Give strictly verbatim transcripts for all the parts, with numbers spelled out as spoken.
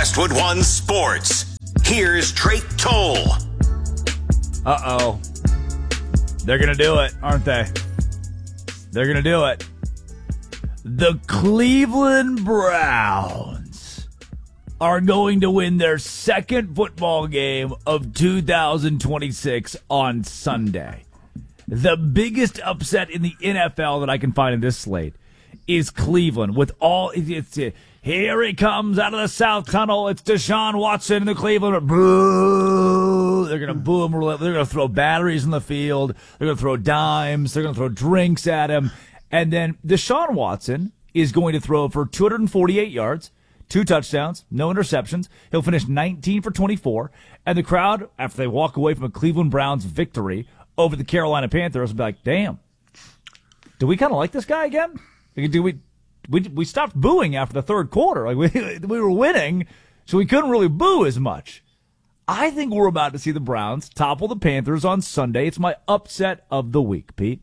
Westwood One Sports. Here's Drake Toll. Uh-oh. They're going to do it, aren't they? They're going to do it. The Cleveland Browns are going to win their second football game of two thousand twenty-six on Sunday. The biggest upset in the N F L that I can find in this slate is Cleveland. With all, it's, it's here he comes out of the South Tunnel. It's Deshaun Watson in the Cleveland. Boo! They're going to boo him. They're going to throw batteries in the field. They're going to throw dimes. They're going to throw drinks at him. And then Deshaun Watson is going to throw for two hundred forty-eight yards, two touchdowns, no interceptions. He'll finish nineteen for twenty-four. And the crowd, after they walk away from a Cleveland Browns victory over the Carolina Panthers, will be like, damn, do we kind of like this guy again? Do we, we, we stopped booing after the third quarter. Like we, we were winning, so we couldn't really boo as much. I think we're about to see the Browns topple the Panthers on Sunday. It's my upset of the week, Pete.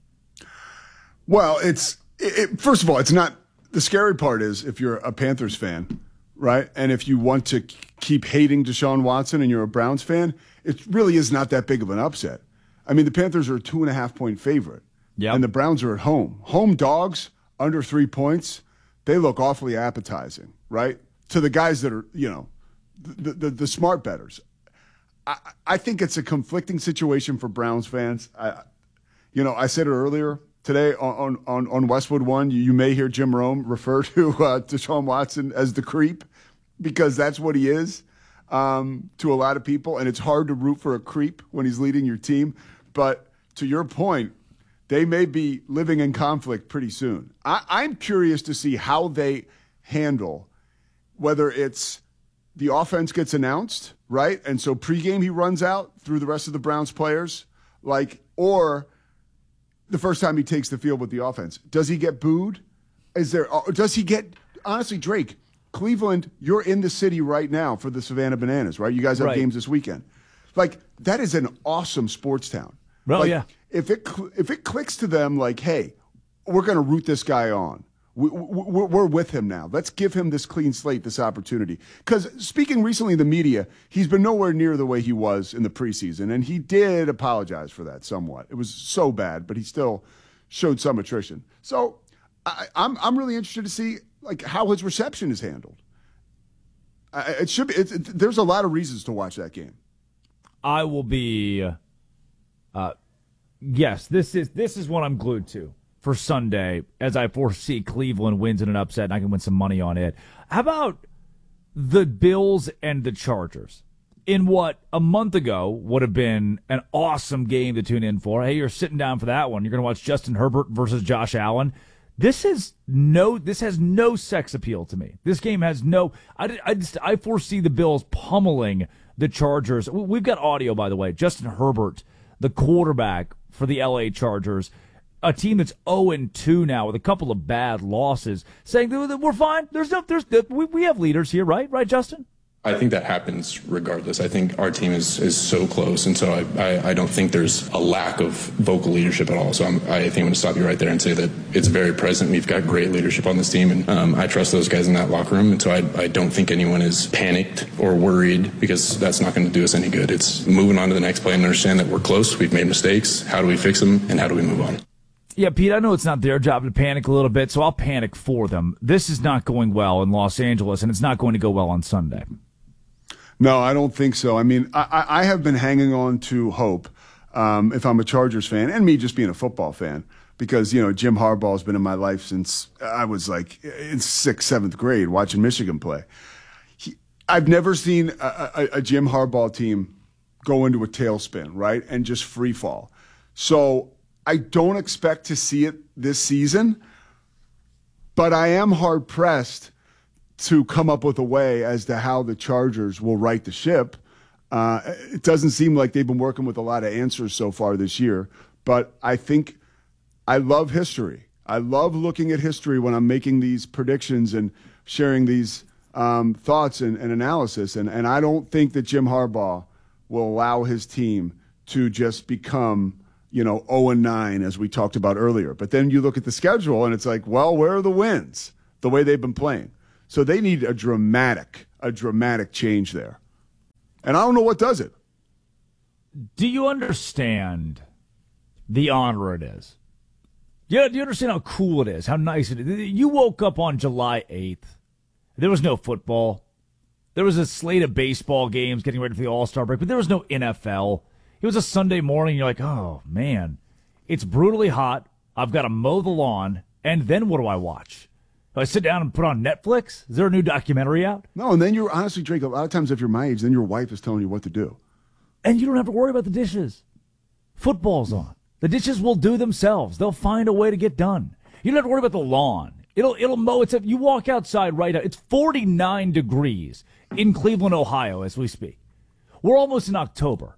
Well, it's it, it, first of all, it's not the scary part is if you're a Panthers fan, right? And if you want to keep hating Deshaun Watson and you're a Browns fan, it really is not that big of an upset. I mean, the Panthers are a two and a half point favorite, yep. And the Browns are at home. Home dogs under three points, they look awfully appetizing, right? To the guys that are, you know, the the, the smart bettors. I, I think it's a conflicting situation for Browns fans. I, you know, I said it earlier. Today on, on, on Westwood One, you may hear Jim Rome refer to uh, Deshaun Watson as the creep because that's what he is um, to a lot of people. And it's hard to root for a creep when he's leading your team. But to your point, they may be living in conflict pretty soon. I, I'm curious to see how they handle whether it's the offense gets announced, right? And so pregame he runs out through the rest of the Browns players, like, or the first time he takes the field with the offense. Does he get booed? Is there? Does he get? Honestly, Drake, Cleveland, you're in the city right now for the Savannah Bananas, right? You guys have right. games this weekend. Like that is an awesome sports town. Oh like, yeah. If it if it clicks to them, like, hey, we're going to root this guy on. We, we, we're with him now. Let's give him this clean slate, this opportunity. Because speaking recently in the media, he's been nowhere near the way he was in the preseason, and he did apologize for that somewhat. It was so bad, but he still showed some attrition. So I, I'm I'm really interested to see like how his reception is handled. I, it should be. It, it, there's a lot of reasons to watch that game. I will be. Uh, yes, this is this is what I'm glued to for Sunday, as I foresee Cleveland wins in an upset, and I can win some money on it. How about the Bills and the Chargers? In what a month ago would have been an awesome game to tune in for. Hey, you're sitting down for that one. You're going to watch Justin Herbert versus Josh Allen. This is no. This has no sex appeal to me. This game has no. I, I just I foresee the Bills pummeling the Chargers. We've got audio, by the way. Justin Herbert, the quarterback for the L A Chargers, a team that's oh and two now with a couple of bad losses, saying that we're fine. There's no, there's we we have leaders here, right? Right, Justin? I think that happens regardless. I think our team is, is so close, and so I, I, I don't think there's a lack of vocal leadership at all. So I'm, I think I'm going to stop you right there and say that it's very present. We've got great leadership on this team, and um, I trust those guys in that locker room. And so I, I don't think anyone is panicked or worried because that's not going to do us any good. It's moving on to the next play and understand that we're close. We've made mistakes. How do we fix them, and how do we move on? Yeah, Pete, I know it's not their job to panic a little bit, so I'll panic for them. This is not going well in Los Angeles, and it's not going to go well on Sunday. No, I don't think so. I mean, I, I have been hanging on to hope um, if I'm a Chargers fan, and me just being a football fan, because, you know, Jim Harbaugh has been in my life since I was like in sixth, seventh grade watching Michigan play. He, I've never seen a, a, a Jim Harbaugh team go into a tailspin, right, and just free fall. So I don't expect to see it this season, but I am hard-pressed to come up with a way as to how the Chargers will right the ship. Uh, it doesn't seem like they've been working with a lot of answers so far this year, but I think I love history. I love looking at history when I'm making these predictions and sharing these um, thoughts and, and analysis, and, and I don't think that Jim Harbaugh will allow his team to just become, you know, oh and nine, as we talked about earlier. But then you look at the schedule, and it's like, well, where are the wins? The way they've been playing. So they need a dramatic a dramatic change there. And I don't know what does it. Do you understand the honor it is? Yeah, do you understand how cool it is, how nice it is? You woke up on July eighth. There was no football. There was a slate of baseball games getting ready for the All-Star break, but there was no N F L. It was a Sunday morning. You're like, oh, man, it's brutally hot. I've got to mow the lawn. And then what do I watch? Do I sit down and put on Netflix? Is there a new documentary out? No, and then you're, honestly, Drake, a lot of times if you're my age, then your wife is telling you what to do. And you don't have to worry about the dishes. Football's on. The dishes will do themselves. They'll find a way to get done. You don't have to worry about the lawn. It'll it'll mow itself. You walk outside right now. It's forty-nine degrees in Cleveland, Ohio, as we speak. We're almost in October.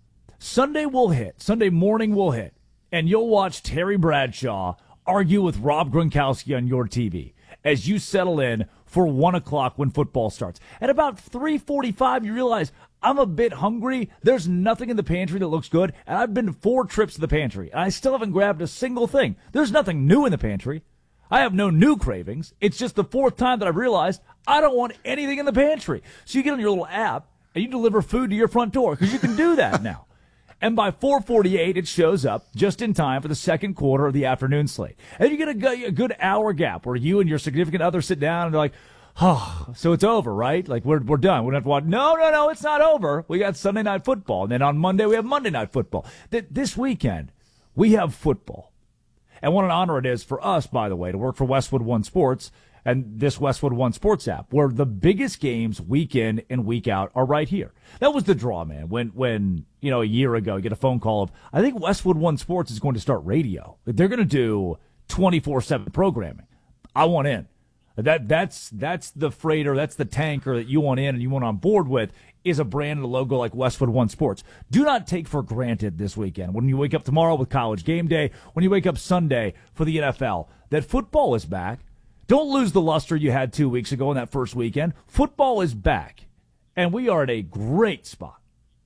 Sunday will hit. Sunday morning will hit. And you'll watch Terry Bradshaw argue with Rob Gronkowski on your T V as you settle in for one o'clock when football starts. At about three forty-five, you realize, I'm a bit hungry. There's nothing in the pantry that looks good. And I've been to four trips to the pantry. And I still haven't grabbed a single thing. There's nothing new in the pantry. I have no new cravings. It's just the fourth time that I've realized I don't want anything in the pantry. So you get on your little app and you deliver food to your front door because you can do that now. And by four forty-eight, it shows up just in time for the second quarter of the afternoon slate. And you get a, a good hour gap where you and your significant other sit down and they're like, oh, so it's over, right? Like, we're we're done. We don't have to watch. No, no, no, it's not over. We got Sunday Night Football. And then on Monday, we have Monday Night Football. Th- this weekend, we have football. And what an honor it is for us, by the way, to work for Westwood One Sports and this Westwood One Sports app, where the biggest games week in and week out are right here. That was the draw, man. When, when you know, a year ago, you get a phone call of, I think Westwood One Sports is going to start radio. They're going to do twenty-four seven programming. I want in. That that's that's the freighter, that's the tanker that you want in and you want on board with, is a brand and a logo like Westwood One Sports. Do not take for granted this weekend, when you wake up tomorrow with College Game Day, when you wake up Sunday for the N F L, that football is back. Don't lose the luster you had two weeks ago in that first weekend. Football is back, and we are at a great spot.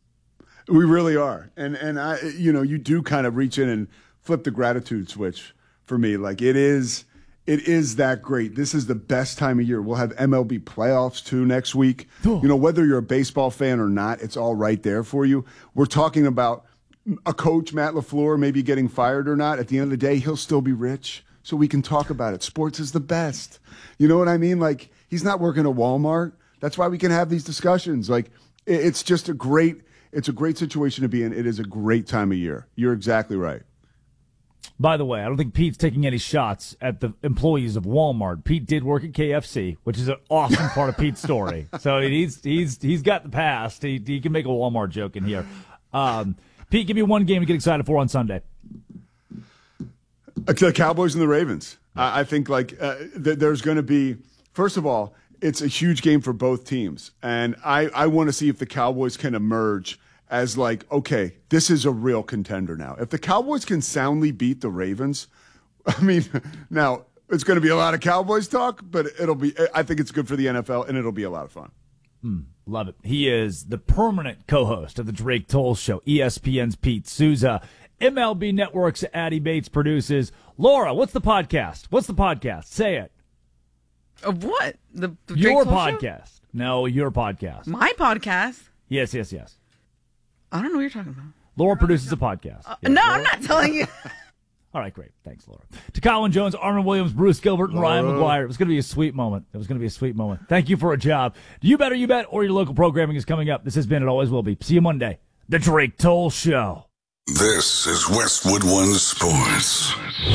We really are. And, and I, you know, you do kind of reach in and flip the gratitude switch for me. Like, it is, it is that great. This is the best time of year. We'll have M L B playoffs, too, next week. Oh. You know, whether you're a baseball fan or not, it's all right there for you. We're talking about a coach, Matt LaFleur, maybe getting fired or not. At the end of the day, he'll still be rich. So we can talk about it. Sports is the best. You know what I mean? Like, he's not working at Walmart. That's why we can have these discussions. Like, it's just a great, it's a great situation to be in. It is a great time of year. You're exactly right. By the way, I don't think Pete's taking any shots at the employees of Walmart. Pete did work at K F C, which is an awesome part of Pete's story. So he's he's he's got the past. He he can make a Walmart joke in here. Um, Pete, give me one game to get excited for on Sunday. The Cowboys and the Ravens. I think, like, uh, th- there's going to be, first of all, it's a huge game for both teams. And I, I want to see if the Cowboys can emerge as, like, okay, this is a real contender now. If the Cowboys can soundly beat the Ravens, I mean, now, it's going to be a lot of Cowboys talk, but it'll be, I think it's good for the N F L, and it'll be a lot of fun. Mm, love it. He is the permanent co-host of the Drake Toll Show, E S P N's Pete Souza. M L B Network's Addie Bates produces. Laura, what's the podcast? What's the podcast? Say it. Of what? The, the your Drake podcast. Show? No, your podcast. My podcast? Yes, yes, yes. I don't know what you're talking about. Laura produces a podcast. Uh, yes, no, Laura? I'm not telling you. All right, great. Thanks, Laura. To Colin Jones, Armin Williams, Bruce Gilbert, and Ryan McGuire. It was going to be a sweet moment. It was going to be a sweet moment. Thank you for a job. You Bet or You Bet, or your local programming is coming up. This has been, it always will be. See you Monday. The Drake Toll Show. This is Westwood One Sports.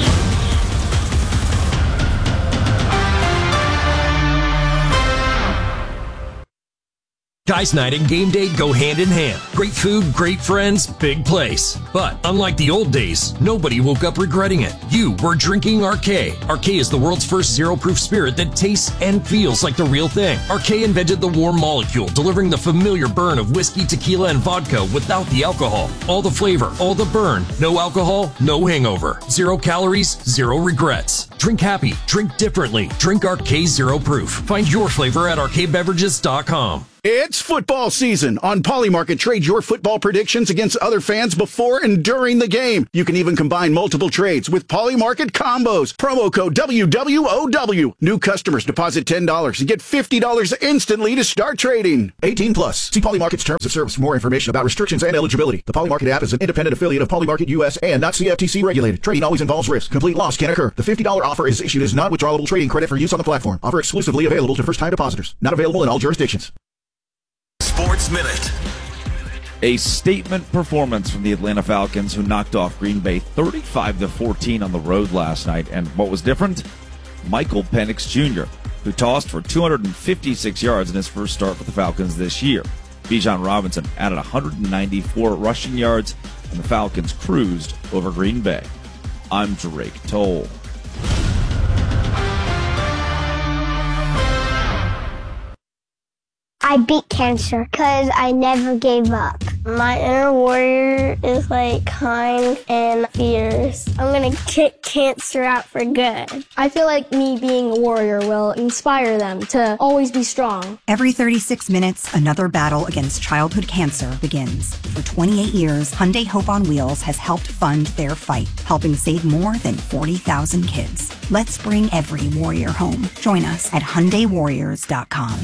Guys night and game day go hand in hand. Great food, great friends, big place. But unlike the old days, nobody woke up regretting it. You were drinking R K. R K is the world's first zero-proof spirit that tastes and feels like the real thing. R K invented the warm molecule, delivering the familiar burn of whiskey, tequila, and vodka without the alcohol. All the flavor, all the burn. No alcohol, no hangover. Zero calories, zero regrets. Drink happy, drink differently. Drink R K Zero Proof. Find your flavor at R K beverages dot com. It's football season. On Polymarket, trade your football predictions against other fans before and during the game. You can even combine multiple trades with Polymarket combos. Promo code W W O W. New customers deposit ten dollars and get fifty dollars instantly to start trading. eighteen plus. See Polymarket's terms of service for more information about restrictions and eligibility. The Polymarket app is an independent affiliate of Polymarket U S and not C F T C regulated. Trading always involves risk. Complete loss can occur. The fifty dollars offer is issued as non-withdrawable trading credit for use on the platform. Offer exclusively available to first-time depositors. Not available in all jurisdictions. Sports Minute. A statement performance from the Atlanta Falcons, who knocked off Green Bay thirty-five to fourteen on the road last night. And what was different? Michael Penix Junior, who tossed for two hundred fifty-six yards in his first start for the Falcons this year. Bijan Robinson added one hundred ninety-four rushing yards, and the Falcons cruised over Green Bay. I'm Drake Toll. I beat cancer because I never gave up. My inner warrior is like kind and fierce. I'm going to kick cancer out for good. I feel like me being a warrior will inspire them to always be strong. Every thirty-six minutes, another battle against childhood cancer begins. For twenty-eight years, Hyundai Hope on Wheels has helped fund their fight, helping save more than forty thousand kids. Let's bring every warrior home. Join us at Hyundai Warriors dot com.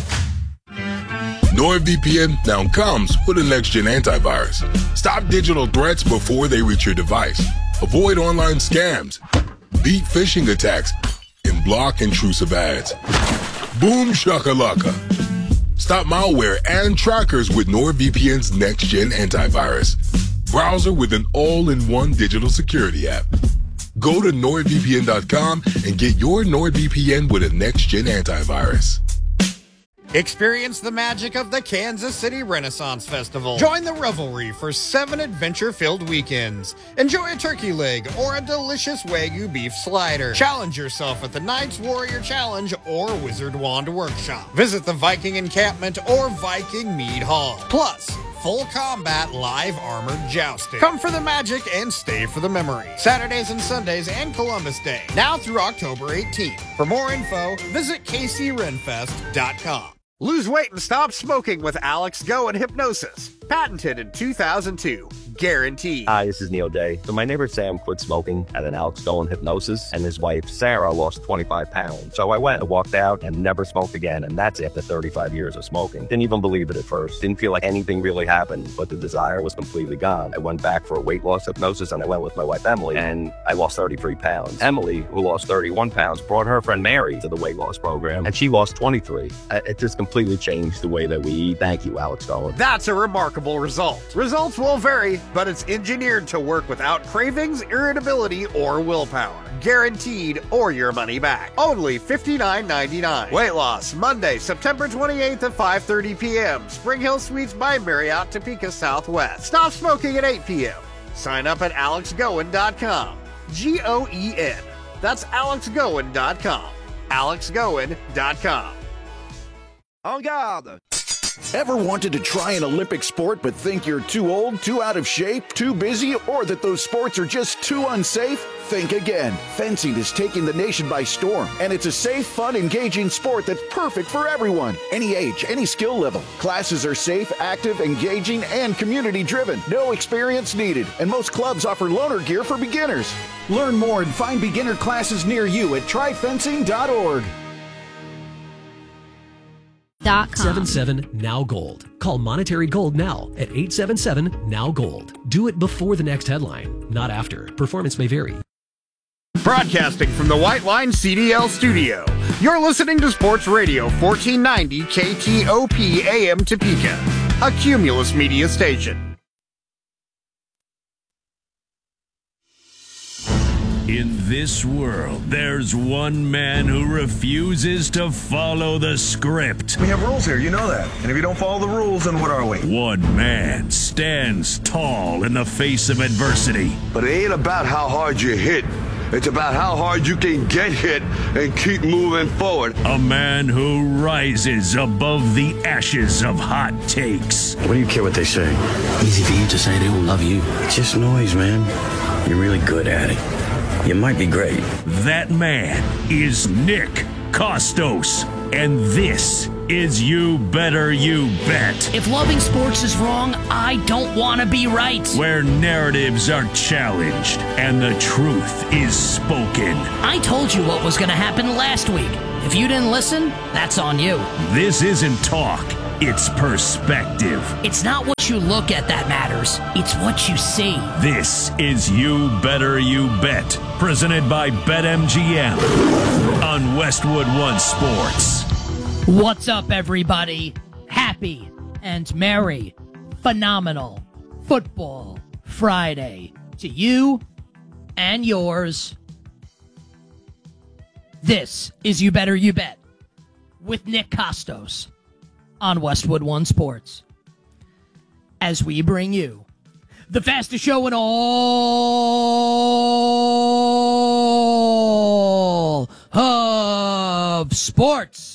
NordVPN now comes with a next-gen antivirus. Stop digital threats before they reach your device. Avoid online scams, beat phishing attacks, and block intrusive ads. Boom shakalaka. Stop malware and trackers with NordVPN's next-gen antivirus. Browser with an all-in-one digital security app. Go to Nord V P N dot com and get your NordVPN with a next-gen antivirus. Experience the magic of the Kansas City Renaissance Festival. Join the revelry for seven adventure-filled weekends. Enjoy a turkey leg or a delicious Wagyu beef slider. Challenge yourself at the Knights Warrior Challenge or Wizard Wand Workshop. Visit the Viking Encampment or Viking Mead Hall. Plus, full combat live armored jousting. Come for the magic and stay for the memory. Saturdays and Sundays and Columbus Day. Now through October eighteenth. For more info, visit K C Renfest dot com. Lose weight and stop smoking with Alex Go and Hypnosis. Patented in two thousand two. Guaranteed. Hi, this is Neil Day. So my neighbor Sam quit smoking at an Alex Go and Hypnosis, and his wife Sarah lost twenty-five pounds. So I went and walked out and never smoked again, and that's after thirty-five years of smoking. Didn't even believe it at first. Didn't feel like anything really happened, but the desire was completely gone. I went back for a weight loss hypnosis, and I went with my wife Emily, and I lost thirty-three pounds. Emily, who lost thirty-one pounds, brought her friend Mary to the weight loss program, and she lost twenty-three. It just completely changed the way that we eat. Thank you, Alex Go. That's a remarkable result. Results will vary, but it's engineered to work without cravings, irritability, or willpower. Guaranteed or your money back. Only fifty-nine ninety-nine. Weight loss, Monday, September twenty-eighth at five thirty p.m. Spring Hill Suites by Marriott, Topeka Southwest. Stop smoking at eight p.m. Sign up at alex goen dot com. G O E N. That's alex goen dot com. alex goen dot com. En garde! Ever wanted to try an Olympic sport but think you're too old, too out of shape, too busy, or that those sports are just too unsafe? Think again. Fencing is taking the nation by storm, and it's a safe, fun, engaging sport that's perfect for everyone. Any age, any skill level. Classes are safe, active, engaging, and community-driven. No experience needed, and most clubs offer loaner gear for beginners. Learn more and find beginner classes near you at try fencing dot org. seven seven now gold. Call Monetary Gold now at eight seven seven now gold. Do it before the next headline, not after. Performance may vary. Broadcasting from the White Line C D L studio. You're listening to Sports Radio fourteen ninety K T O P A M Topeka, a Cumulus Media station. In this world, there's one man who refuses to follow the script. We have rules here, you know that. And if you don't follow the rules, then what are we? One man stands tall in the face of adversity. But it ain't about how hard you hit. It's about how hard you can get hit and keep moving forward. A man who rises above the ashes of hot takes. What do you care what they say? Easy for you to say they don't love you. It's just noise, man. You're really good at it. You might be great. That man is Nick Kostos. And this is You Better You Bet. If loving sports is wrong, I don't want to be right. Where narratives are challenged and the truth is spoken. I told you what was going to happen last week. If you didn't listen, that's on you. This isn't talk, it's perspective. It's not what you look at that matters. It's what you see. This is You Better You Bet, presented by BetMGM on Westwood One Sports. What's up, everybody? Happy and merry, phenomenal Football Friday to you and yours. This is You Better You Bet with Nick Costos on Westwood One Sports, as we bring you the fastest show in all of sports.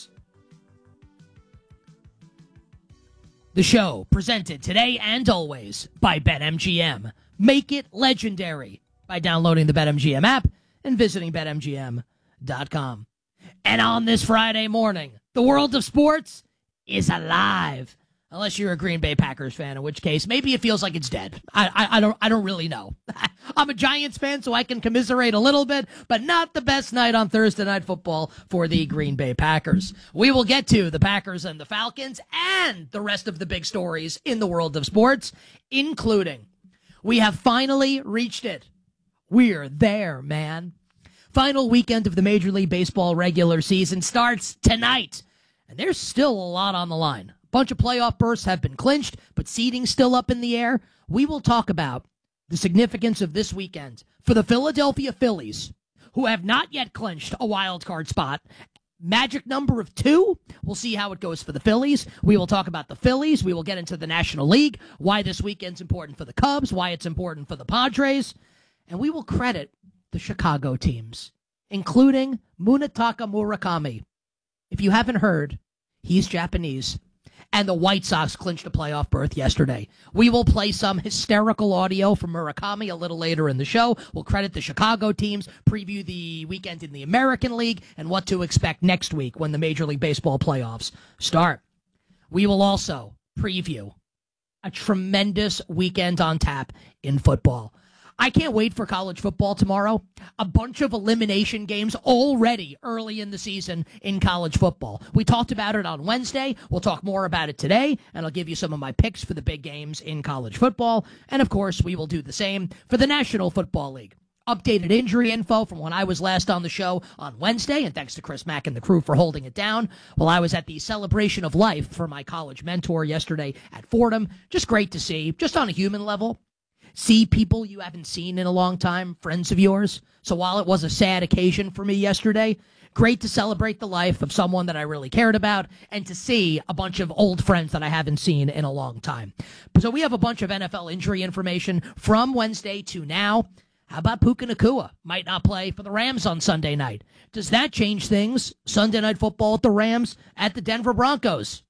The show presented today and always by BetMGM. Make it legendary by downloading the BetMGM app and visiting Bet M G M dot com. And on this Friday morning, the world of sports is alive. Unless you're a Green Bay Packers fan, in which case maybe it feels like it's dead. I, I, I don't I don't really know. I'm a Giants fan, so I can commiserate a little bit, but not the best night on Thursday Night Football for the Green Bay Packers. We will get to the Packers and the Falcons and the rest of the big stories in the world of sports, including we have finally reached it. We're there, man. Final weekend of the Major League Baseball regular season starts tonight, and there's still a lot on the line. Bunch of playoff berths have been clinched, but seeding's still up in the air. We will talk about the significance of this weekend for the Philadelphia Phillies, who have not yet clinched a wild card spot. Magic number of two. We'll see how it goes for the Phillies. We will talk about the Phillies. We will get into the National League, why this weekend's important for the Cubs, why it's important for the Padres, and we will credit the Chicago teams, including Munetaka Murakami. If you haven't heard, he's Japanese. And the White Sox clinched a playoff berth yesterday. We will play some hysterical audio from Murakami a little later in the show. We'll credit the Chicago teams, preview the weekend in the American League, and what to expect next week when the Major League Baseball playoffs start. We will also preview a tremendous weekend on tap in football. I can't wait for college football tomorrow. A bunch of elimination games already early in the season in college football. We talked about it on Wednesday. We'll talk more about it today, and I'll give you some of my picks for the big games in college football. And, of course, we will do the same for the National Football League. Updated injury info from when I was last on the show on Wednesday, and thanks to Chris Mack and the crew for holding it down while I was at the celebration of life for my college mentor yesterday at Fordham. Just great to see, just on a human level. See people you haven't seen in a long time, friends of yours. So while it was a sad occasion for me yesterday, great to celebrate the life of someone that I really cared about and to see a bunch of old friends that I haven't seen in a long time. So we have a bunch of N F L injury information from Wednesday to now. How about Puka Nacua? Might not play for the Rams on Sunday night. Does that change things? Sunday Night Football at the Rams at the Denver Broncos.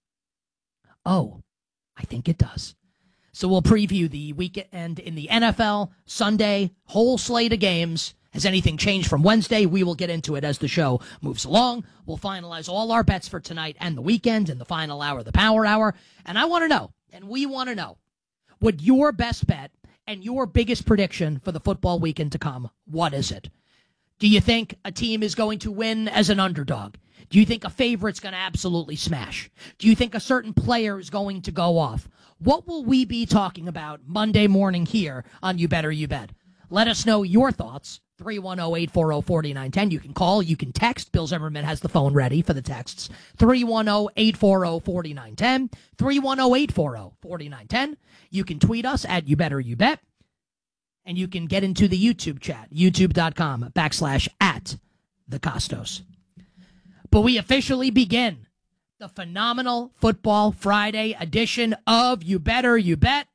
Oh, I think it does. So we'll preview the weekend in the N F L, Sunday, whole slate of games. Has anything changed from Wednesday? We will get into it as the show moves along. We'll finalize all our bets for tonight and the weekend in the final hour of the Power Hour. And I want to know, and we want to know, what your best bet and your biggest prediction for the football weekend to come, what is it? Do you think a team is going to win as an underdog? Do you think a favorite's going to absolutely smash? Do you think a certain player is going to go off? What will we be talking about Monday morning here on You Better You Bet? Let us know your thoughts. three one zero, eight four zero, four nine one zero. You can call, you can text. Bill Zimmerman has the phone ready for the texts. three one zero, eight four zero, four nine one zero. three one zero, eight four zero, four nine one zero. You can tweet us at You Better You Bet. And you can get into the YouTube chat, youtube.com backslash at the Costos. But we officially begin the phenomenal Football Friday edition of You Better You Bet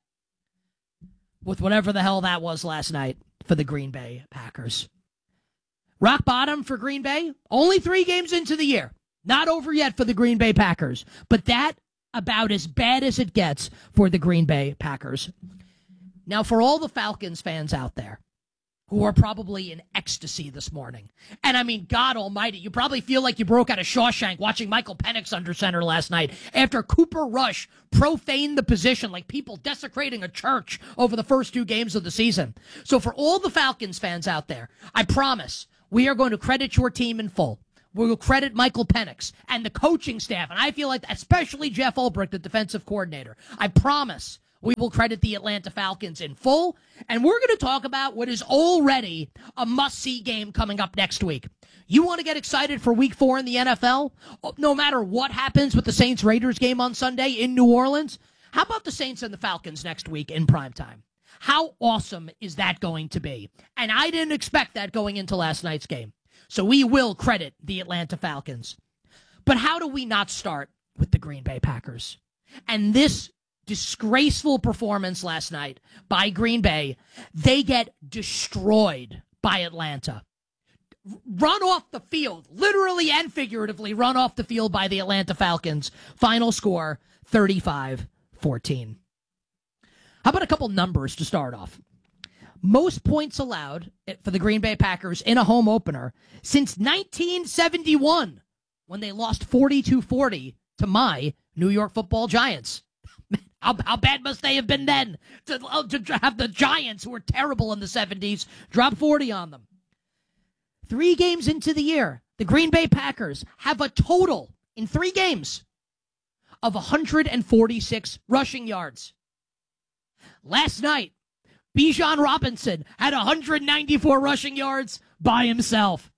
with whatever the hell that was last night for the Green Bay Packers. Rock bottom for Green Bay. Only three games into the year. Not over yet for the Green Bay Packers. But that about as bad as it gets for the Green Bay Packers. Now, for all the Falcons fans out there, who are probably in ecstasy this morning. And I mean, God almighty, you probably feel like you broke out of Shawshank watching Michael Penix under center last night after Cooper Rush profaned the position like people desecrating a church over the first two games of the season. So for all the Falcons fans out there, I promise we are going to credit your team in full. We will credit Michael Penix and the coaching staff, and I feel like especially Jeff Ulbrich, the defensive coordinator. I promise we will credit the Atlanta Falcons in full, and we're going to talk about what is already a must-see game coming up next week. You want to get excited for week four in the N F L? No matter what happens with the Saints-Raiders game on Sunday in New Orleans, how about the Saints and the Falcons next week in primetime? How awesome is that going to be? And I didn't expect that going into last night's game. So we will credit the Atlanta Falcons. But how do we not start with the Green Bay Packers? And this disgraceful performance last night by Green Bay, they get destroyed by Atlanta. Run off the field, literally and figuratively run off the field by the Atlanta Falcons. Final score, thirty-five fourteen. How about a couple numbers to start off? Most points allowed for the Green Bay Packers in a home opener since nineteen seventy-one, when they lost forty-two forty to my New York Football Giants. How, how bad must they have been then to, uh, to have the Giants, who were terrible in the seventies, drop forty on them? Three games into the year, the Green Bay Packers have a total in three games of one hundred forty-six rushing yards. Last night, Bijan Robinson had one hundred ninety-four rushing yards by himself.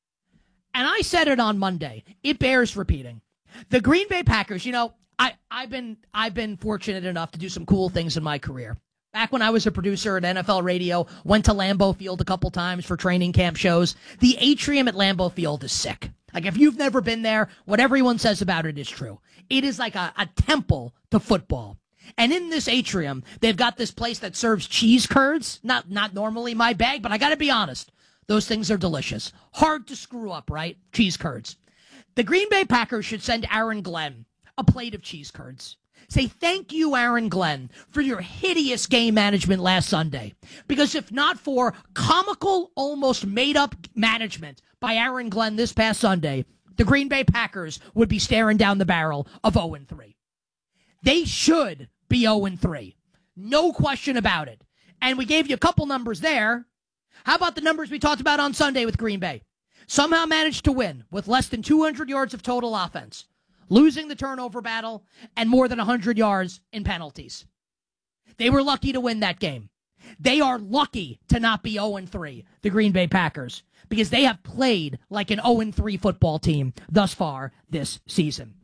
And I said it on Monday. It bears repeating. The Green Bay Packers, you know, I, I've been I've been fortunate enough to do some cool things in my career. Back when I was a producer at N F L Radio, went to Lambeau Field a couple times for training camp shows. The atrium at Lambeau Field is sick. Like, if you've never been there, what everyone says about it is true. It is like a, a temple to football. And in this atrium, they've got this place that serves cheese curds. Not not normally my bag, but I got to be honest. Those things are delicious. Hard to screw up, right? Cheese curds. The Green Bay Packers should send Aaron Glenn a plate of cheese curds. Say thank you, Aaron Glenn, for your hideous game management last Sunday. Because if not for comical, almost made-up management by Aaron Glenn this past Sunday, the Green Bay Packers would be staring down the barrel of oh and three. They should be oh and three. No question about it. And we gave you a couple numbers there. How about the numbers we talked about on Sunday with Green Bay? Somehow managed to win with less than two hundred yards of total offense, losing the turnover battle, and more than one hundred yards in penalties. They were lucky to win that game. They are lucky to not be oh and three, the Green Bay Packers, because they have played like an oh and three football team thus far this season.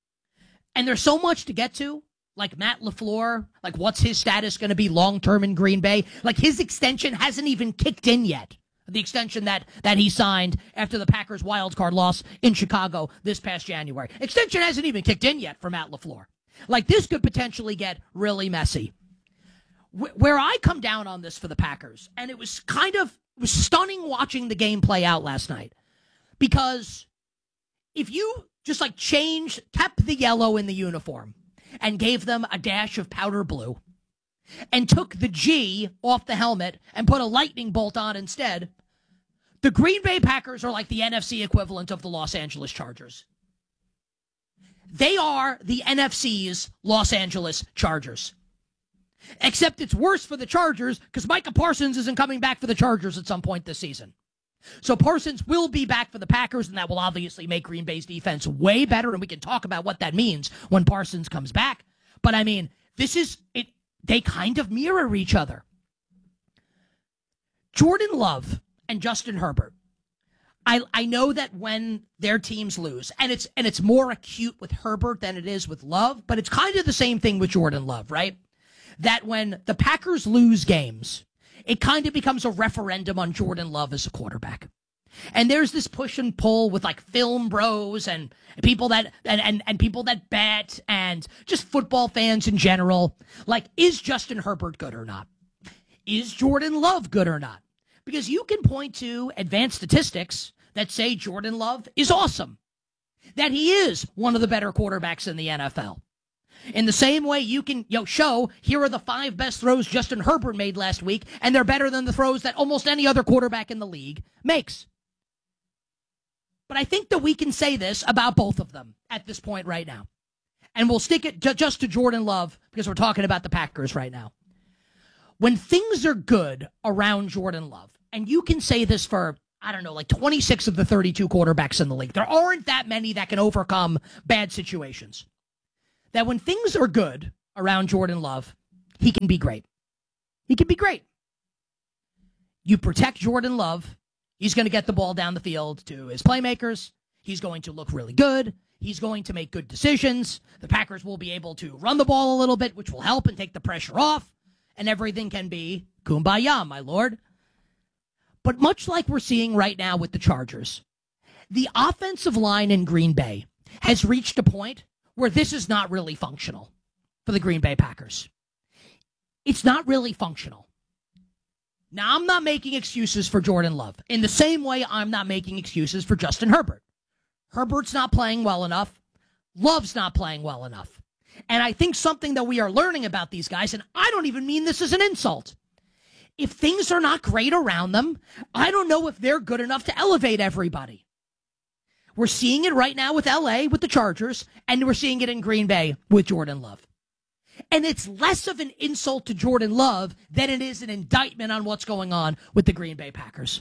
And there's so much to get to, like Matt LaFleur, like what's his status going to be long-term in Green Bay? Like, his extension hasn't even kicked in yet. The extension that, that he signed after the Packers' wildcard loss in Chicago this past January. Extension hasn't even kicked in yet for Matt LaFleur. Like, this could potentially get really messy. Wh- where I come down on this for the Packers, and it was kind of it was stunning watching the game play out last night, because if you just like changed, kept the yellow in the uniform and gave them a dash of powder blue, and took the G off the helmet and put a lightning bolt on instead, the Green Bay Packers are like the N F C equivalent of the Los Angeles Chargers. They are the N F C's Los Angeles Chargers. Except it's worse for the Chargers because Micah Parsons isn't coming back for the Chargers at some point this season. So Parsons will be back for the Packers, and that will obviously make Green Bay's defense way better, and we can talk about what that means when Parsons comes back. But, I mean, this is it. They kind of mirror each other. Jordan Love and Justin Herbert. I I know that when their teams lose, and it's and it's more acute with Herbert than it is with Love, but it's kind of the same thing with Jordan Love, right? That when the Packers lose games, it kind of becomes a referendum on Jordan Love as a quarterback. And there's this push and pull with like film bros and people that and, and, and people that bet and just football fans in general. Like, is Justin Herbert good or not? Is Jordan Love good or not? Because you can point to advanced statistics that say Jordan Love is awesome, that he is one of the better quarterbacks in the N F L. In the same way you can you know, show, here are the five best throws Justin Herbert made last week, and they're better than the throws that almost any other quarterback in the league makes. But I think that we can say this about both of them at this point right now. And we'll stick it ju- just to Jordan Love because we're talking about the Packers right now. When things are good around Jordan Love, and you can say this for, I don't know, like twenty-six of the thirty-two quarterbacks in the league, there aren't that many that can overcome bad situations. That when things are good around Jordan Love, he can be great. He can be great. You protect Jordan Love, he's going to get the ball down the field to his playmakers. He's going to look really good. He's going to make good decisions. The Packers will be able to run the ball a little bit, which will help and take the pressure off. And everything can be kumbaya, my lord. But much like we're seeing right now with the Chargers, the offensive line in Green Bay has reached a point where this is not really functional for the Green Bay Packers. It's not really functional. Now, I'm not making excuses for Jordan Love. In the same way, I'm not making excuses for Justin Herbert. Herbert's not playing well enough. Love's not playing well enough. And I think something that we are learning about these guys, and I don't even mean this as an insult, if things are not great around them, I don't know if they're good enough to elevate everybody. We're seeing it right now with L A, with the Chargers, and we're seeing it in Green Bay with Jordan Love. And it's less of an insult to Jordan Love than it is an indictment on what's going on with the Green Bay Packers.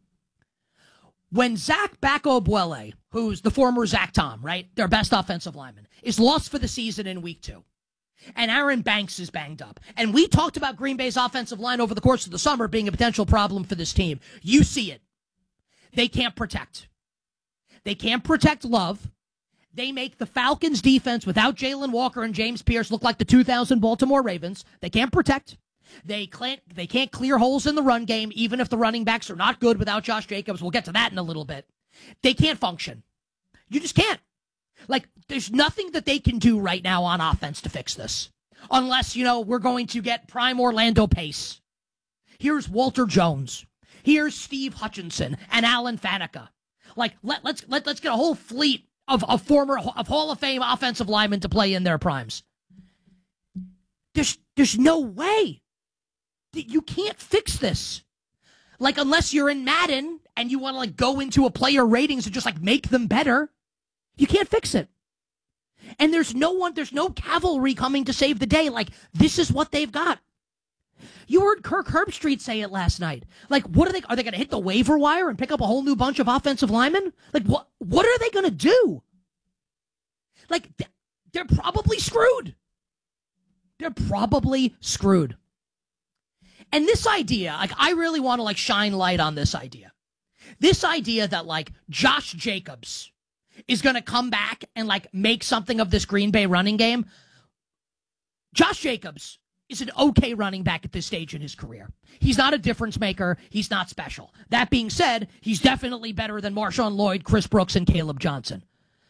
When Zach Bacco-Buele, who's the former Zach Tom, right, their best offensive lineman, is lost for the season in week two, and Aaron Banks is banged up, and we talked about Green Bay's offensive line over the course of the summer being a potential problem for this team. You see it. They can't protect. They can't protect Love. They make the Falcons' defense without Jalen Walker and James Pierce look like the two thousand Baltimore Ravens. They can't protect. They can't, they can't clear holes in the run game, even if the running backs are not good without Josh Jacobs. We'll get to that in a little bit. They can't function. You just can't. Like, there's nothing that they can do right now on offense to fix this. Unless, you know, we're going to get prime Orlando Pace. Here's Walter Jones. Here's Steve Hutchinson and Alan Faneca. Like, let, let's let, let's get a whole fleet of, of former of Hall of Fame offensive linemen to play in their primes. There's there's no way. You can't fix this. Like, unless you're in Madden and you want to, like, go into a player ratings and just, like, make them better, you can't fix it. And there's no one, there's no cavalry coming to save the day. Like, this is what they've got. You heard Kirk Herbstreit say it last night. Like, what are they, are they going to hit the waiver wire and pick up a whole new bunch of offensive linemen? Like, what, what are they going to do? Like, they're probably screwed. They're probably screwed. And this idea, like, I really want to, like, shine light on this idea. This idea that, like, Josh Jacobs is going to come back and, like, make something of this Green Bay running game. Josh Jacobs is an okay running back at this stage in his career. He's not a difference maker. He's not special. That being said, he's definitely better than Marshawn Lloyd, Chris Brooks, and Caleb Johnson.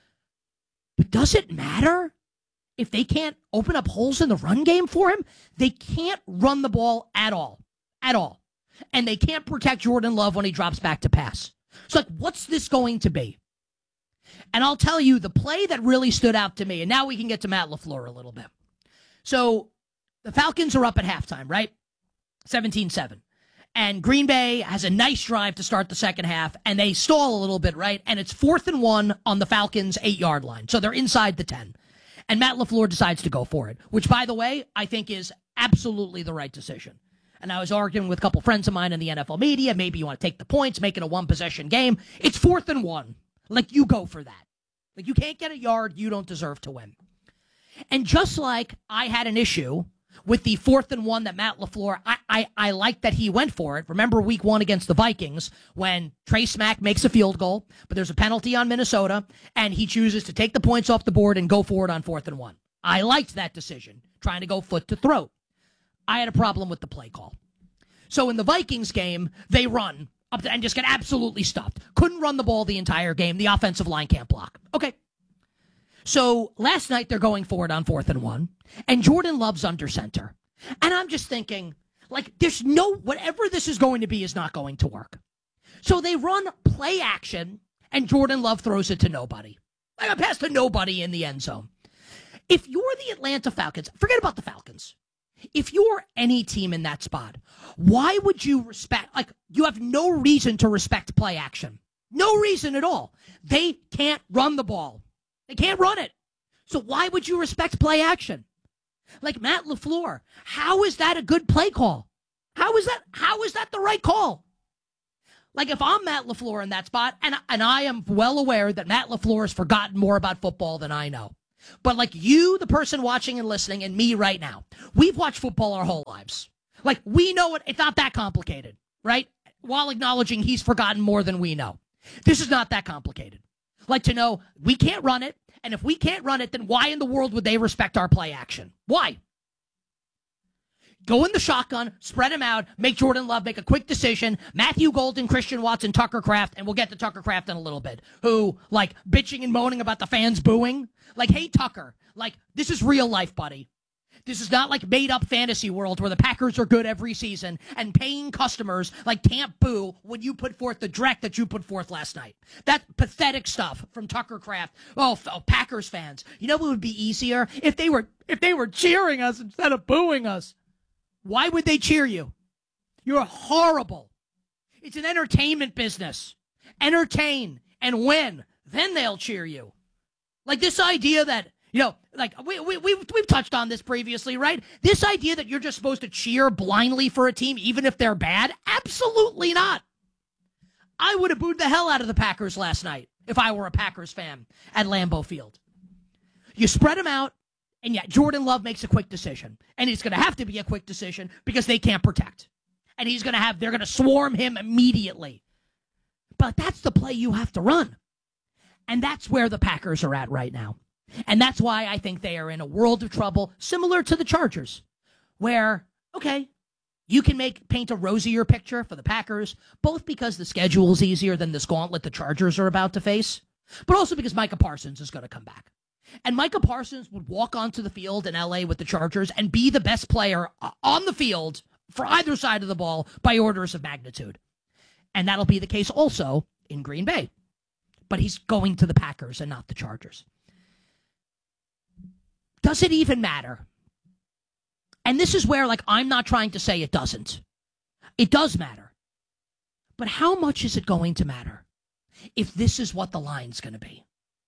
But does it matter? If they can't open up holes in the run game for him, they can't run the ball at all. At all. And they can't protect Jordan Love when he drops back to pass. So, like, what's this going to be? And I'll tell you, the play that really stood out to me, and now we can get to Matt LaFleur a little bit. So, the Falcons are up at halftime, right? seventeen seven. And Green Bay has a nice drive to start the second half, and they stall a little bit, right? And it's fourth and one on the Falcons' eight-yard line. So they're inside the ten. And Matt LaFleur decides to go for it, which, by the way, I think is absolutely the right decision. And I was arguing with a couple friends of mine in the N F L media. Maybe you want to take the points, make it a one-possession game. It's fourth and one. Like, you go for that. Like, you can't get a yard. You don't deserve to win. And just like I had an issue with the fourth and one that Matt LaFleur, I, I, I like that he went for it. Remember week one against the Vikings when Trey Smack makes a field goal, but there's a penalty on Minnesota, and he chooses to take the points off the board and go for it on fourth and one. I liked that decision, trying to go foot to throat. I had a problem with the play call. So in the Vikings game, they run up to, and just get absolutely stuffed. Couldn't run the ball the entire game. The offensive line can't block. Okay. So last night they're going for it on fourth and one, and Jordan Love's under center. And I'm just thinking, like, there's no, whatever this is going to be is not going to work. So they run play action, and Jordan Love throws it to nobody. Like a pass to nobody in the end zone. If you're the Atlanta Falcons, forget about the Falcons. If you're any team in that spot, why would you respect, like, you have no reason to respect play action. No reason at all. They can't run the ball. They can't run it. So why would you respect play action? Like Matt LaFleur, how is that a good play call? How is that, how is that the right call? Like, if I'm Matt LaFleur in that spot, and, and I am well aware that Matt LaFleur has forgotten more about football than I know. But like you, the person watching and listening, and me right now, we've watched football our whole lives. Like, we know it. It's not that complicated, right? While acknowledging he's forgotten more than we know. This is not that complicated. Like, to know we can't run it, and if we can't run it, then why in the world would they respect our play action? Why? Go in the shotgun, spread him out, make Jordan Love make a quick decision, Matthew Golden, Christian Watson, Tucker Kraft, and we'll get to Tucker Kraft in a little bit, who, like, bitching and moaning about the fans booing. Like, hey, Tucker, like, this is real life, buddy. This is not like made-up fantasy world where the Packers are good every season and paying customers, like, can't boo when you put forth the dreck that you put forth last night. That pathetic stuff from Tucker Kraft. Oh, f- oh, Packers fans. You know what would be easier? If they were if they were cheering us instead of booing us. Why would they cheer you? You're horrible. It's an entertainment business. Entertain and win. Then they'll cheer you. Like this idea that, you know, like we, we, we've, we've touched on this previously, right? This idea that you're just supposed to cheer blindly for a team even if they're bad? Absolutely not. I would have booed the hell out of the Packers last night if I were a Packers fan at Lambeau Field. You spread them out. And yet Jordan Love makes a quick decision. And it's going to have to be a quick decision because they can't protect. And he's going to have, they're going to swarm him immediately. But that's the play you have to run. And that's where the Packers are at right now. And that's why I think they are in a world of trouble, similar to the Chargers, where, okay, you can make paint a rosier picture for the Packers, both because the schedule is easier than this gauntlet the Chargers are about to face, but also because Micah Parsons is going to come back. And Micah Parsons would walk onto the field in L A with the Chargers and be the best player on the field for either side of the ball by orders of magnitude. And that'll be the case also in Green Bay. But he's going to the Packers and not the Chargers. Does it even matter? And this is where, like, I'm not trying to say it doesn't. It does matter. But how much is it going to matter if this is what the line's going to be?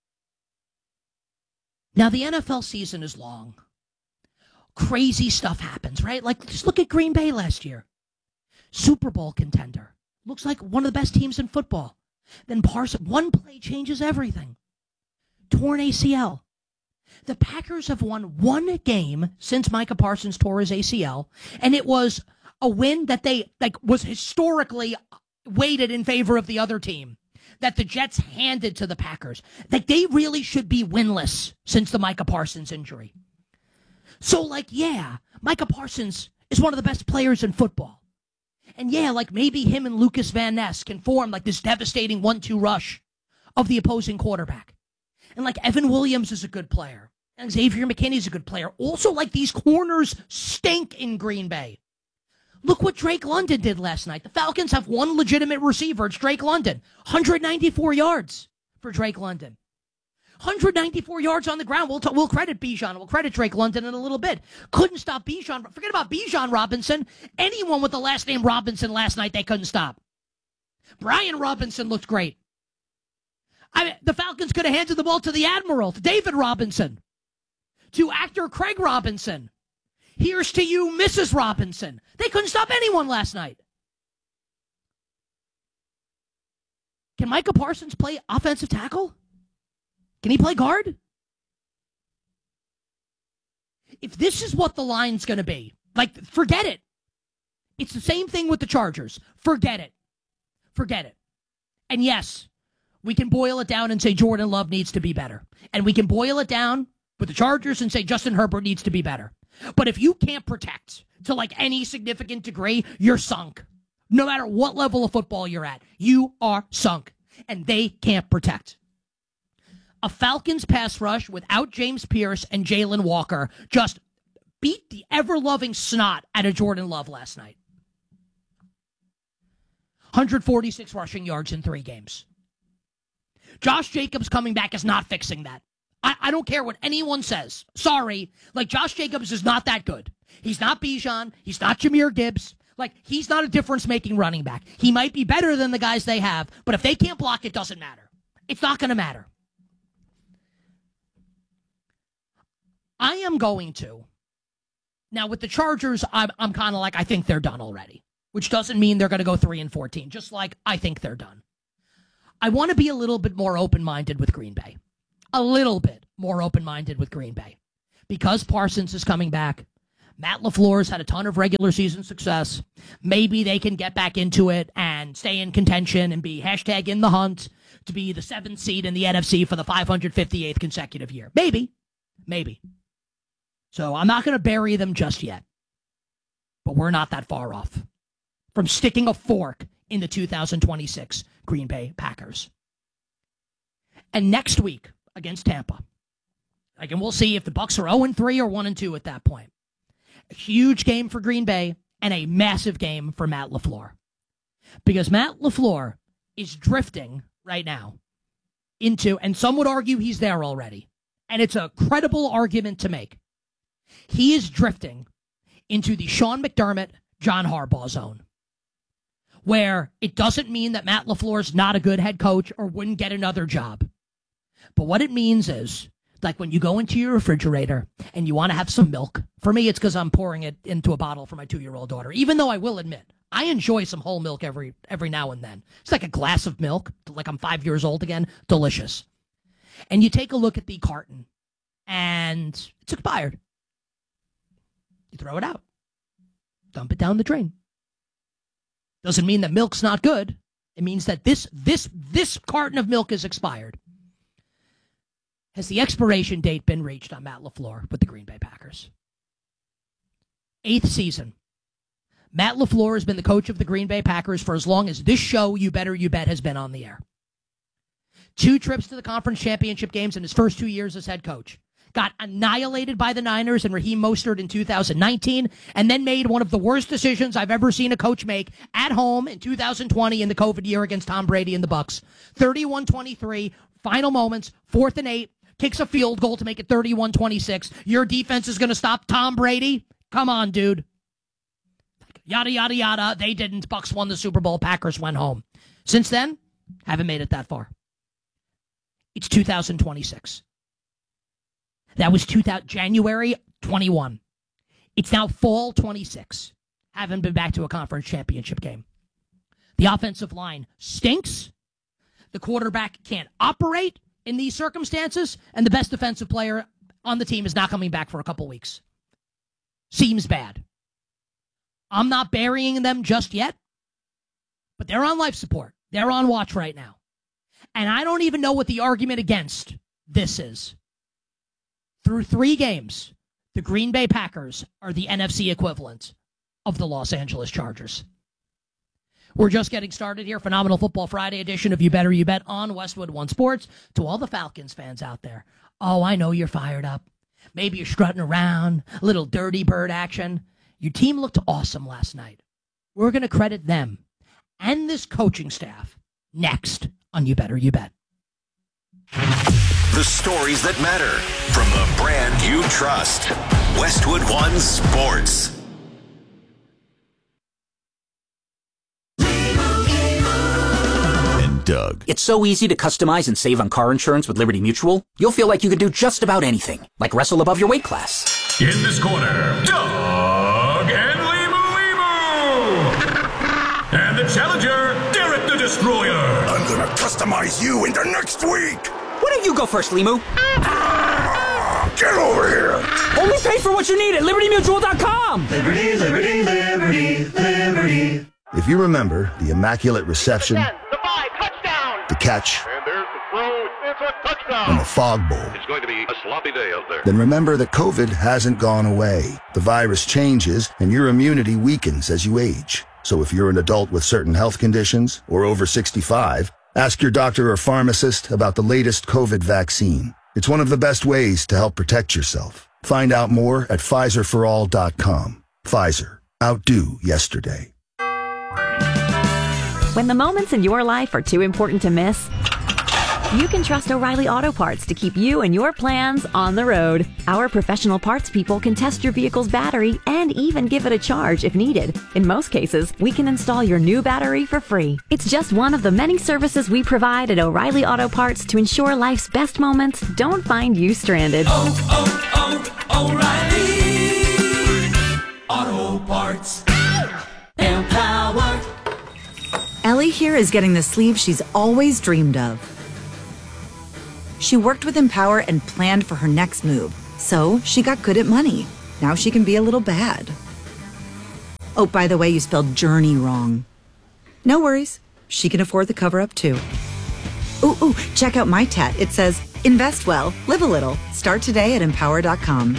Now, the N F L season is long. Crazy stuff happens, right? Like, just look at Green Bay last year. Super Bowl contender. Looks like one of the best teams in football. Then Parsons, one play changes everything. Torn A C L. The Packers have won one game since Micah Parsons tore his A C L, and it was a win that they, like, was historically weighted in favor of the other team, that the Jets handed to the Packers. Like, they really should be winless since the Micah Parsons injury. So, like, yeah, Micah Parsons is one of the best players in football. And yeah, like, maybe him and Lucas Van Ness can form, like, this devastating one two rush of the opposing quarterback. And, like, Evan Williams is a good player. And Xavier McKinney's a good player. Also, like, these corners stink in Green Bay. Look what Drake London did last night. The Falcons have one legitimate receiver. It's Drake London. one hundred ninety-four yards for Drake London. one hundred ninety-four yards on the ground. We'll, t- we'll credit Bijan. We'll credit Drake London in a little bit. Couldn't stop Bijan. Forget about Bijan Robinson. Anyone with the last name Robinson last night, they couldn't stop. Brian Robinson looked great. I mean, the Falcons could have handed the ball to the Admiral, to David Robinson, to actor Craig Robinson. Here's to you, Missus Robinson. They couldn't stop anyone last night. Can Micah Parsons play offensive tackle? Can he play guard? If this is what the line's going to be, like, forget it. It's the same thing with the Chargers. Forget it. Forget it. And yes, we can boil it down and say Jordan Love needs to be better. And we can boil it down with the Chargers and say Justin Herbert needs to be better. But if you can't protect to, like, any significant degree, you're sunk. No matter what level of football you're at, you are sunk. And they can't protect. A Falcons pass rush without James Pierce and Jalen Walker just beat the ever-loving snot out of Jordan Love last night. one hundred forty-six rushing yards in three games. Josh Jacobs coming back is not fixing that. I, I don't care what anyone says. Sorry. Like, Josh Jacobs is not that good. He's not Bijan. He's not Jahmyr Gibbs. Like, he's not a difference-making running back. He might be better than the guys they have, but if they can't block, it doesn't matter. It's not going to matter. I am going to. Now, with the Chargers, I'm, I'm kind of like, I think they're done already, which doesn't mean they're going to go three and fourteen, just like I think they're done. I want to be a little bit more open-minded with Green Bay. A little bit more open-minded with Green Bay. Because Parsons is coming back, Matt LaFleur's had a ton of regular season success. Maybe they can get back into it and stay in contention and be hashtag in the hunt to be the seventh seed in the N F C for the five hundred fifty-eighth consecutive year. Maybe. Maybe. So I'm not going to bury them just yet. But we're not that far off from sticking a fork in the two thousand twenty-six Green Bay Packers. And next week against Tampa, like, and we'll see if the Bucs are oh and three or one and two at that point. A huge game for Green Bay and a massive game for Matt LaFleur. Because Matt LaFleur is drifting right now into, and some would argue he's there already, and it's a credible argument to make. He is drifting into the Sean McDermott, John Harbaugh zone, where it doesn't mean that Matt LaFleur is not a good head coach or wouldn't get another job. But what it means is, like when you go into your refrigerator and you want to have some milk. For me, it's because I'm pouring it into a bottle for my two-year-old daughter, even though I will admit, I enjoy some whole milk every every now and then. It's like a glass of milk, like I'm five years old again. Delicious. And you take a look at the carton, and it's expired. You throw it out. Dump it down the drain. Doesn't mean that milk's not good. It means that this this this carton of milk is expired. Has the expiration date been reached on Matt LaFleur with the Green Bay Packers? Eighth season. Matt LaFleur has been the coach of the Green Bay Packers for as long as this show, You Better You Bet, has been on the air. Two trips to the conference championship games in his first two years as head coach. Got annihilated by the Niners and Raheem Mostert in two thousand nineteen, and then made one of the worst decisions I've ever seen a coach make at home in two thousand twenty in the COVID year against Tom Brady and the Bucs. thirty-one twenty-three, final moments, fourth and eight, kicks a field goal to make it thirty-one twenty-six. Your defense is going to stop Tom Brady? Come on, dude. Yada, yada, yada. They didn't. Bucs won the Super Bowl. Packers went home. Since then, haven't made it that far. It's two thousand twenty-six. That was two thousand, January twenty-one. It's now fall twenty-six. Haven't been back to a conference championship game. The offensive line stinks. The quarterback can't operate in these circumstances. And the best defensive player on the team is not coming back for a couple weeks. Seems bad. I'm not burying them just yet. But they're on life support. They're on watch right now. And I don't even know what the argument against this is. Through three games, the Green Bay Packers are the N F C equivalent of the Los Angeles Chargers. We're just getting started here. Phenomenal Football Friday edition of You Better You Bet on Westwood One Sports. To all the Falcons fans out there, oh, I know you're fired up. Maybe you're strutting around, a little dirty bird action. Your team looked awesome last night. We're going to credit them and this coaching staff next on You Better You Bet. The stories that matter from the brand you trust. Westwood One Sports. And Doug. It's so easy to customize and save on car insurance with Liberty Mutual. You'll feel like you can do just about anything, like wrestle above your weight class. In this corner, Doug and Limu Limu. And the challenger, Derek the Destroyer. I'm gonna customize you into next week. Why don't you go first, Limu? Ah, get over here! Only pay for what you need at Liberty Mutual dot com! Liberty, Liberty, Liberty, Liberty. If you remember the immaculate reception, the five, touchdown. the catch, And there's the throw, it's a touchdown. and the fog bowl, It's going to be a sloppy day out there. then remember that COVID hasn't gone away. The virus changes, and your immunity weakens as you age. So if you're an adult with certain health conditions or over sixty-five, ask your doctor or pharmacist about the latest COVID vaccine. It's one of the best ways to help protect yourself. Find out more at Pfizer for all dot com. Pfizer. Outdo yesterday. When the moments in your life are too important to miss, You can trust O'Reilly Auto Parts to keep you and your plans on the road. Our professional parts people can test your vehicle's battery and even give it a charge if needed. In most cases, we can install your new battery for free. It's just one of the many services we provide at O'Reilly Auto Parts to ensure life's best moments don't find you stranded. Oh, oh, oh, O'Reilly Auto Parts. Empower. Ellie here is getting the sleeve she's always dreamed of. She worked with Empower and planned for her next move, so she got good at money. Now she can be a little bad. Oh, by the way, you spelled journey wrong. No worries. She can afford the cover-up, too. Ooh, ooh, check out my tat. It says, invest well, live a little. Start today at empower dot com.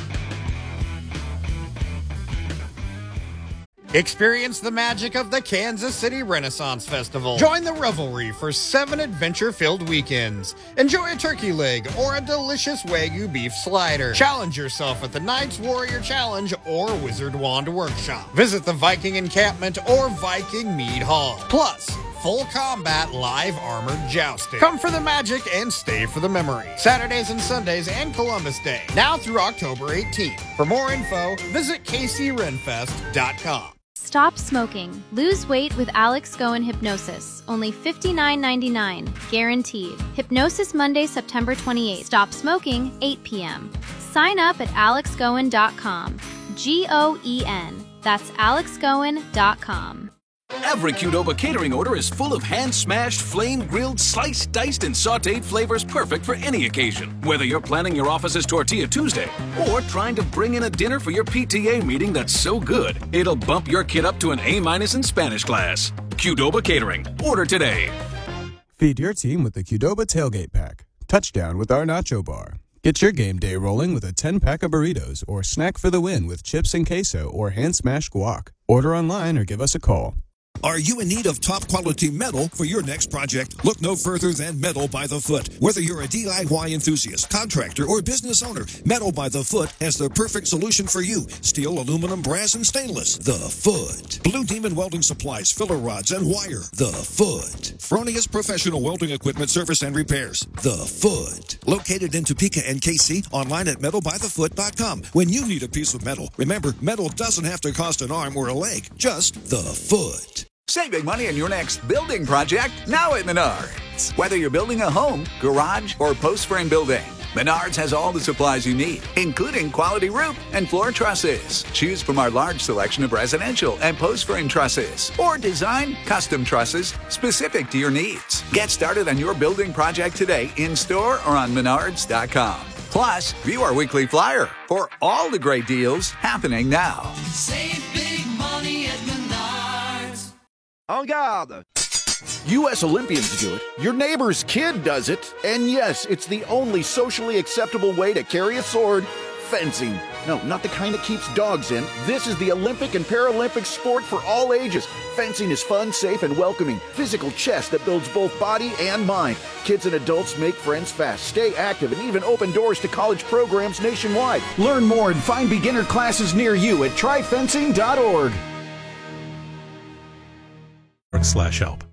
Experience the magic of the Kansas City Renaissance Festival. Join the revelry for seven adventure-filled weekends. Enjoy a turkey leg or a delicious Wagyu beef slider. Challenge yourself at the Knights Warrior Challenge or Wizard Wand Workshop. Visit the Viking Encampment or Viking Mead Hall. Plus, full combat live armored jousting. Come for the magic and stay for the memory. Saturdays and Sundays and Columbus Day. Now through October eighteenth. For more info, visit K C renfest dot com. Stop smoking. Lose weight with Alex Goen Hypnosis. Only fifty-nine ninety-nine. Guaranteed. Hypnosis Monday, September twenty-eighth. Stop smoking, eight p.m. Sign up at alex goen dot com. G O E N. That's alex goen dot com. Every Qdoba catering order is full of hand-smashed, flame-grilled, sliced, diced, and sautéed flavors perfect for any occasion. Whether you're planning your office's Tortilla Tuesday or trying to bring in a dinner for your P T A meeting that's so good, it'll bump your kid up to an A-minus in Spanish class. Qdoba Catering. Order today. Feed your team with the Qdoba Tailgate Pack. Touchdown with our Nacho Bar. Get your game day rolling with a ten-pack of burritos or snack for the win with chips and queso or hand-smashed guac. Order online or give us a call. Are you in need of top-quality metal for your next project? Look no further than Metal by the Foot. Whether you're a D I Y enthusiast, contractor, or business owner, Metal by the Foot has the perfect solution for you. Steel, aluminum, brass, and stainless. The Foot. Blue Demon Welding Supplies, filler rods, and wire. The Foot. Fronius Professional Welding Equipment Service and Repairs. The Foot. Located in Topeka and K C, online at metal by the foot dot com. When you need a piece of metal, remember, metal doesn't have to cost an arm or a leg, just the Foot. Saving money on your next building project now at Menards. Whether you're building a home, garage, or post frame building, Menards has all the supplies you need, including quality roof and floor trusses. Choose from our large selection of residential and post frame trusses, or design custom trusses specific to your needs. Get started on your building project today in store or on menards dot com. Plus, view our weekly flyer for all the great deals happening now. Save big money at Menards. En garde! U S Olympians do it, your neighbor's kid does it, and yes, it's the only socially acceptable way to carry a sword, fencing. No, not the kind that keeps dogs in. This is the Olympic and Paralympic sport for all ages. Fencing is fun, safe, and welcoming. Physical chess that builds both body and mind. Kids and adults make friends fast, stay active, and even open doors to college programs nationwide. Learn more and find beginner classes near you at try fencing dot org. Slash help.